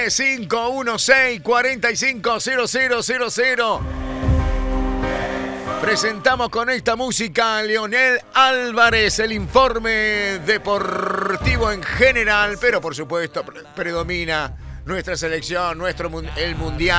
3516-450000. Presentamos con esta música a Leonel Álvarez, el informe deportivo en general, pero por supuesto predomina nuestra selección, el mundial.